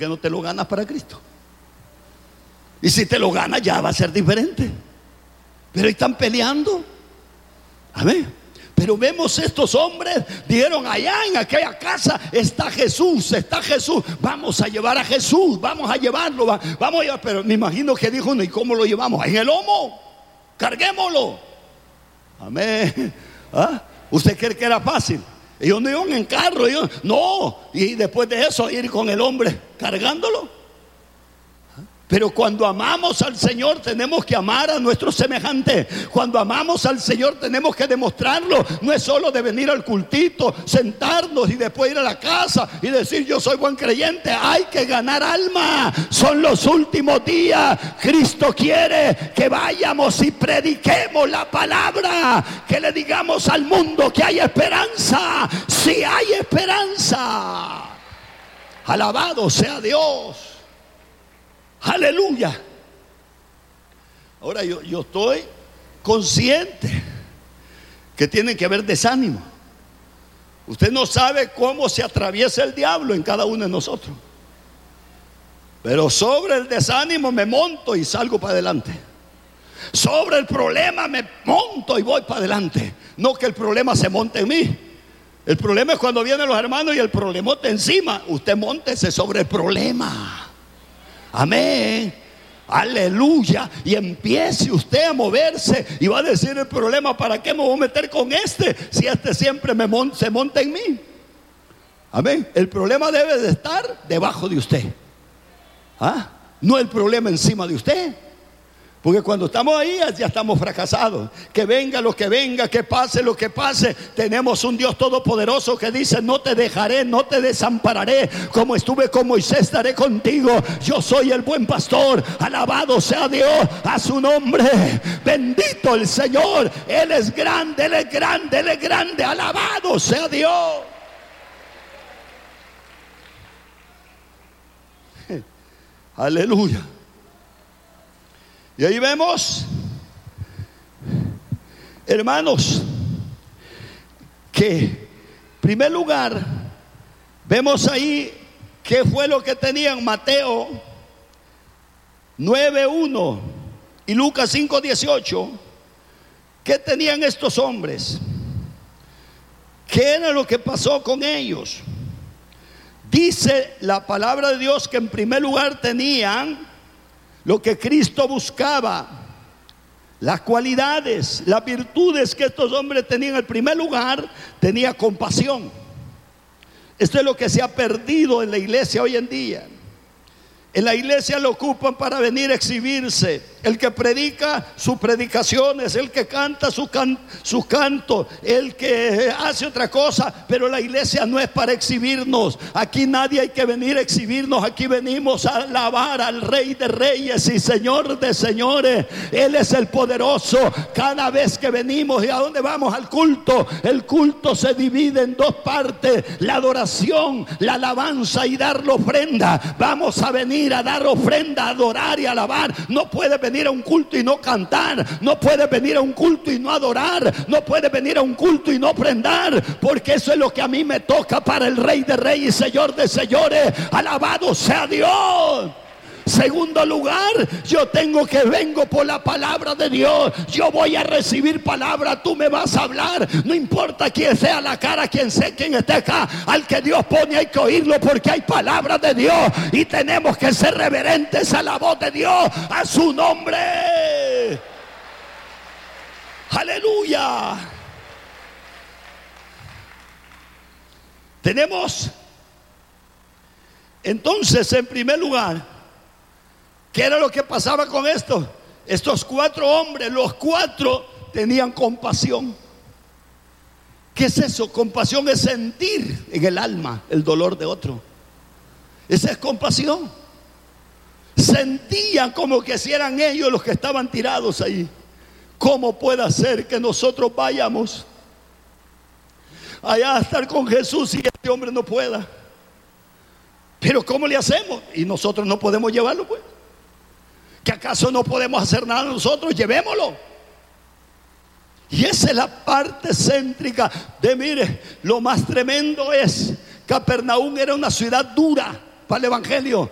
qué no te lo ganas para Cristo? Y si te lo ganas ya va a ser diferente. Pero ahí están peleando. Amén. Pero vemos estos hombres, dijeron: allá en aquella casa está Jesús, vamos a llevar a Jesús, vamos a llevarlo, vamos a llevar. Pero me imagino que dijo uno: ¿y cómo lo llevamos? En el lomo, carguémoslo. Amén. ¿Ah? ¿Usted cree que era fácil? Ellos no iban en carro, no. Y después de eso ir con el hombre cargándolo. Pero cuando amamos al Señor tenemos que amar a nuestros semejantes. Cuando amamos al Señor tenemos que demostrarlo. No es solo de venir al cultito, sentarnos y después ir a la casa y decir: yo soy buen creyente. Hay que ganar alma. Son los últimos días. Cristo quiere que vayamos y prediquemos la palabra, que le digamos al mundo que hay esperanza. Sí hay esperanza. Alabado sea Dios. Aleluya. Ahora yo estoy consciente que tiene que haber desánimo. Usted no sabe cómo se atraviesa el diablo en cada uno de nosotros. Pero sobre el desánimo me monto y salgo para adelante. Sobre el problema me monto y voy para adelante. No que el problema se monte en mí. El problema es cuando vienen los hermanos y el problemote encima. Usted móntese sobre el problema. Amén. Aleluya. Y empiece usted a moverse y va a decir: el problema, ¿para qué me voy a meter con este? Si este siempre se monta en mí. Amén. El problema debe de estar debajo de usted. No el problema encima de usted. Porque cuando estamos ahí ya estamos fracasados. Que venga lo que venga, que pase lo que pase, tenemos un Dios todopoderoso que dice: no te dejaré, no te desampararé. Como estuve con Moisés, estaré contigo. Yo soy el buen pastor. Alabado sea Dios, a su nombre. Bendito el Señor. Él es grande, Él es grande, Él es grande. Alabado sea Dios. Aleluya. Y ahí vemos, hermanos, que en primer lugar vemos ahí qué fue lo que tenían Mateo 9:1 y Lucas 5:18. ¿Qué tenían estos hombres? ¿Qué era lo que pasó con ellos? Dice la palabra de Dios que en primer lugar tenían lo que Cristo buscaba, las cualidades, las virtudes que estos hombres tenían. En primer lugar, tenía compasión. Esto es lo que se ha perdido en la iglesia hoy en día. En la iglesia lo ocupan para venir a exhibirse. El que predica sus predicaciones, el que canta sus cantos, el que hace otra cosa. Pero la iglesia no es para exhibirnos. Aquí nadie hay que venir a exhibirnos. Aquí venimos a alabar al Rey de Reyes y Señor de Señores. Él es el poderoso. Cada vez que venimos, ¿y a dónde vamos? Al culto. El culto se divide en dos partes: la adoración, la alabanza y dar la ofrenda. Vamos a venir a dar ofrenda, a adorar y a alabar. No puede venir a un culto y no cantar. No puede venir a un culto y no adorar. No puede venir a un culto y no ofrendar, porque eso es lo que a mí me toca para el Rey de Reyes y Señor de Señores. Alabado sea Dios. Segundo lugar, yo vengo por la palabra de Dios. Yo voy a recibir palabra. Tú me vas a hablar. No importa quién sea la cara, quién esté acá. Al que Dios pone hay que oírlo, porque hay palabra de Dios. Y tenemos que ser reverentes a la voz de Dios, a su nombre. Aleluya. Tenemos entonces, en primer lugar, ¿qué era lo que pasaba con esto? Estos 4 hombres, los 4 tenían compasión. ¿Qué es eso? Compasión es sentir en el alma el dolor de otro. Esa es compasión. Sentían como que si eran ellos los que estaban tirados ahí. ¿Cómo puede ser que nosotros vayamos allá a estar con Jesús y este hombre no pueda? Pero ¿cómo le hacemos? Y nosotros no podemos llevarlo, pues. ¿Que acaso no podemos hacer nada nosotros? Llevémoslo. Y esa es la parte céntrica de, mire, lo más tremendo es: Capernaum era una ciudad dura para el evangelio.